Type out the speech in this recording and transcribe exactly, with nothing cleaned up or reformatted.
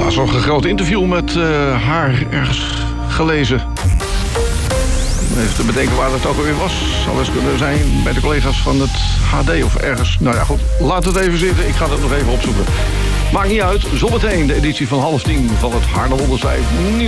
laatst nog een groot interview met uh, haar ergens gelezen. Even te bedenken waar dat ook alweer was. Zal eens kunnen zijn bij de collega's van het H D of ergens. Nou ja, goed. Laat het even zitten. Ik ga het nog even opzoeken. Maakt niet uit. Zometeen de editie van half tien van het Haarlem honderdvijf nieuws.